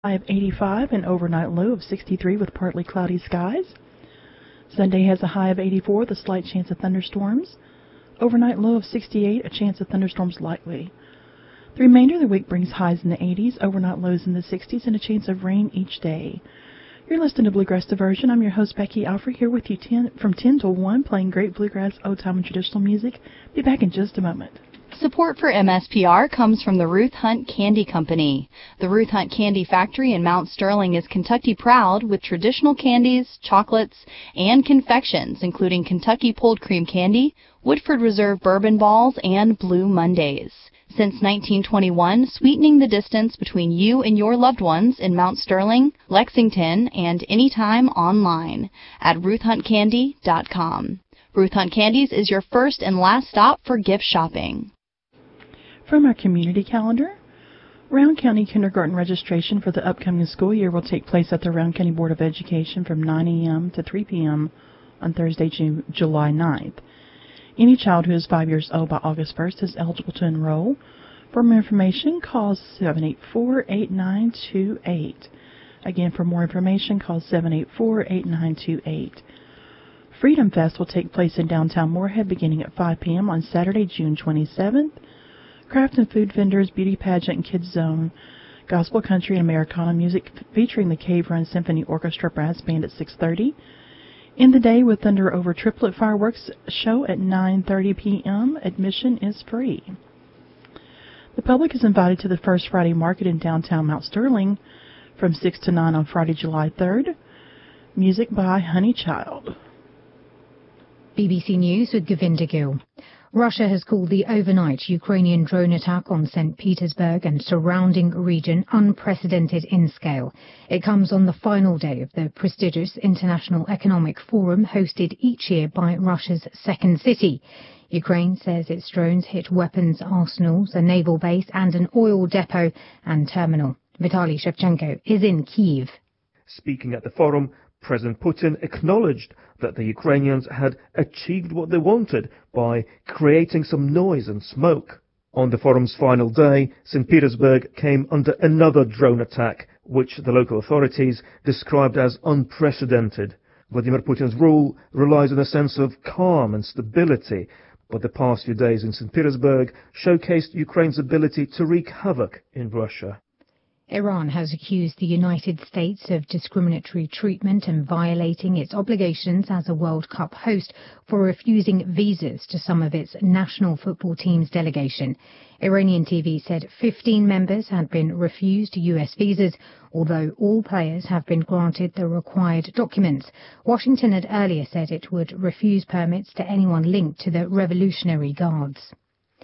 High of 85, an overnight low of 63 with partly cloudy skies. Sunday has a high of 84 with a slight chance of thunderstorms. Overnight low of 68, a chance of thunderstorms likely. The remainder of the week brings highs in the 80s, overnight lows in the 60s, and a chance of rain each day. You're listening to Bluegrass Diversion. I'm your host, Becky Alfrey, here with you from 10 to 1, playing great bluegrass, old-time, and traditional music. Be back in just a moment. Support for MSPR comes from the Ruth Hunt Candy Company. The Ruth Hunt Candy Factory in Mount Sterling is Kentucky proud with traditional candies, chocolates, and confections, including Kentucky Pulled Cream Candy, Woodford Reserve Bourbon Balls, and Blue Mondays. Since 1921, sweetening the distance between you and your loved ones in Mount Sterling, Lexington, and anytime online at RuthHuntCandy.com. Ruth Hunt Candies is your first and last stop for gift shopping. From our community calendar, Round County Kindergarten registration for the upcoming school year will take place at the Round County Board of Education from 9 a.m. to 3 p.m. on Thursday, July 9th. Any child who is 5 years old by August 1st is eligible to enroll. For more information, call 784-8928. Again, for more information, call 784-8928. Freedom Fest will take place in downtown Moorhead beginning at 5 p.m. on Saturday, June 27th. Craft and food vendors, beauty pageant, and kids zone, gospel, country, and Americana music featuring the Cave Run Symphony Orchestra Brass Band at 6:30. In the day with Thunder Over Triplet Fireworks show at 9:30 p.m. Admission is free. The public is invited to the First Friday Market in downtown Mount Sterling from 6 to 9 on Friday, July 3rd. Music by Honey Child. BBC News with Govinda Gill. Russia has called the overnight Ukrainian drone attack on St. Petersburg and surrounding region unprecedented in scale. It comes on the final day of the prestigious International Economic Forum hosted each year by Russia's second city. Ukraine says its drones hit weapons arsenals, a naval base and an oil depot and terminal. Vitaly Shevchenko is in Kyiv. Speaking at the forum, President Putin acknowledged that the Ukrainians had achieved what they wanted by creating some noise and smoke. On the forum's final day, St. Petersburg came under another drone attack, which the local authorities described as unprecedented. Vladimir Putin's rule relies on a sense of calm and stability, but the past few days in St. Petersburg showcased Ukraine's ability to wreak havoc in Russia. Iran has accused the United States of discriminatory treatment and violating its obligations as a World Cup host for refusing visas to some of its national football team's delegation. Iranian TV said 15 members had been refused U.S. visas, although all players have been granted the required documents. Washington had earlier said it would refuse permits to anyone linked to the Revolutionary Guards.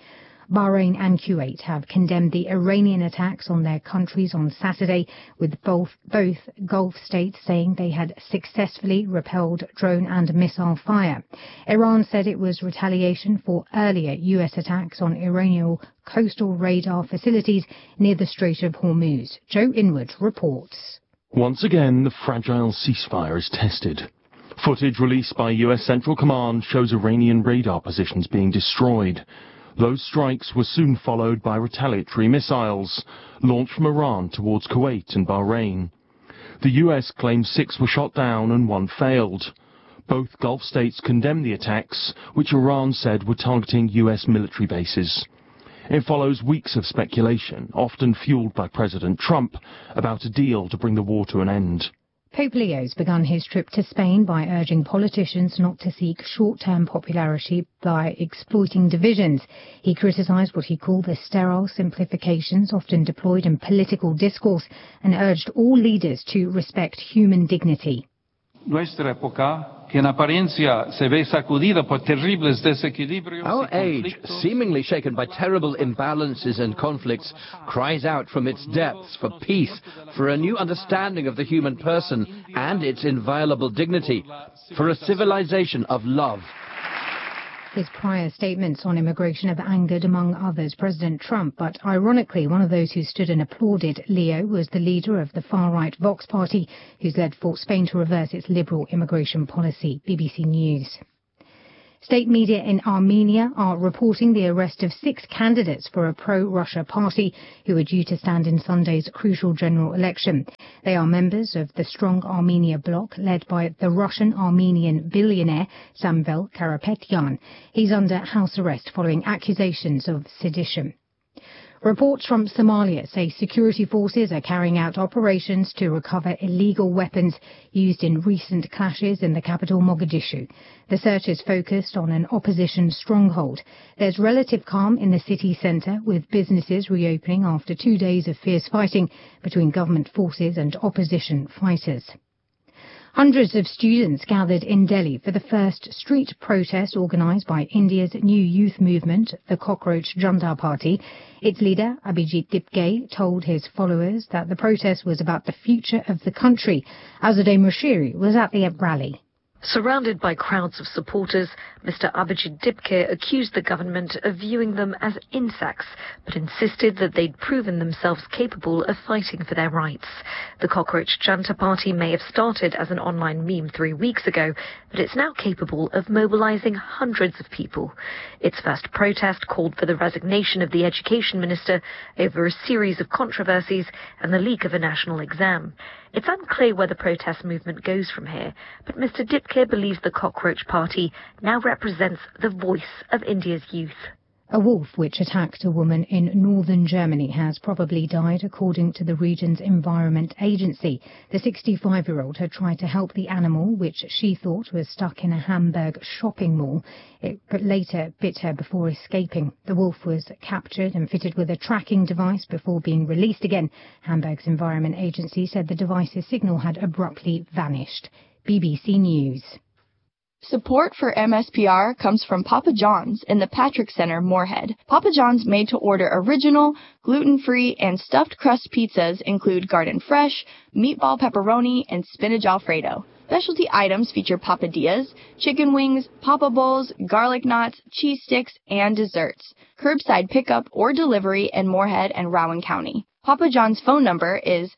Bahrain and Kuwait have condemned the Iranian attacks on their countries on Saturday, with both Gulf states saying they had successfully repelled drone and missile fire. Iran said it was retaliation for earlier U.S. attacks on Iranian coastal radar facilities near the Strait of Hormuz. Joe Inwood reports. Once again, the fragile ceasefire is tested. Footage released by U.S. Central Command shows Iranian radar positions being destroyed. Those strikes were soon followed by retaliatory missiles launched from Iran towards Kuwait and Bahrain. The U.S. claims 6 were shot down and 1 failed. Both Gulf states condemned the attacks, which Iran said were targeting U.S. military bases. It follows weeks of speculation, often fueled by President Trump, about a deal to bring the war to an end. Pope Leo's begun his trip to Spain by urging politicians not to seek short-term popularity by exploiting divisions. He criticised what he called the sterile simplifications often deployed in political discourse and urged all leaders to respect human dignity. Nuestra época, que en apariencia se ve sacudida por terribles desequilibrios. Our age, seemingly shaken by terrible imbalances and conflicts, cries out from its depths for peace, for a new understanding of the human person and its inviolable dignity, for a civilization of love. His prior statements on immigration have angered, among others, President Trump, but ironically, one of those who stood and applauded Leo was the leader of the far-right Vox Party, who's led for Spain to reverse its liberal immigration policy. BBC News. State media in Armenia are reporting the arrest of 6 candidates for a pro-Russia party who are due to stand in Sunday's crucial general election. They are members of the Strong Armenia bloc led by the Russian-Armenian billionaire Samvel Karapetyan. He's under house arrest following accusations of sedition. Reports from Somalia say security forces are carrying out operations to recover illegal weapons used in recent clashes in the capital Mogadishu. The search is focused on an opposition stronghold. There's relative calm in the city centre, with businesses reopening after 2 days of fierce fighting between government forces and opposition fighters. Hundreds of students gathered in Delhi for the first street protest organised by India's new youth movement, the Cockroach Junta Party. Its leader, Abhijit Dipke, told his followers that the protest was about the future of the country. Azadeh Mushiri was at the rally. Surrounded by crowds of supporters, Mr. Abhijit Dipke accused the government of viewing them as insects, but insisted that they'd proven themselves capable of fighting for their rights. The Cockroach Junta Party may have started as an online meme 3 weeks ago, but it's now capable of mobilizing hundreds of people. Its first protest called for the resignation of the education minister over a series of controversies and the leak of a national exam. It's unclear where the protest movement goes from here, but Mr. Dipke believes the Cockroach Party now represents the voice of India's youth. A wolf which attacked a woman in northern Germany has probably died, according to the region's Environment Agency. The 65-year-old had tried to help the animal, which she thought was stuck in a Hamburg shopping mall. It later bit her before escaping. The wolf was captured and fitted with a tracking device before being released again. Hamburg's Environment Agency said the device's signal had abruptly vanished. BBC News. Support for MSPR comes from Papa John's in the Patrick Center, Moorhead. Papa John's made-to-order original, gluten-free, and stuffed crust pizzas include garden fresh, meatball pepperoni, and spinach alfredo. Specialty items feature papadillas, chicken wings, papa bowls, garlic knots, cheese sticks, and desserts. Curbside pickup or delivery in Moorhead and Rowan County. Papa John's phone number is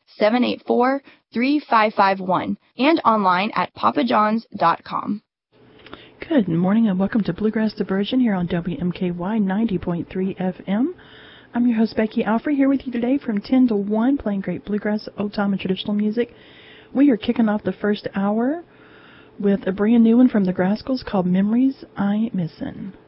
784-3551 and online at papajohns.com. Good morning and welcome to Bluegrass Diversion here on WMKY 90.3 FM. I'm your host, Becky Alfrey, here with you today from 10 to 1, playing great bluegrass, old-time, and traditional music. We are kicking off the first hour with a brand new one from the Grascals called Memories I Ain't Missin'.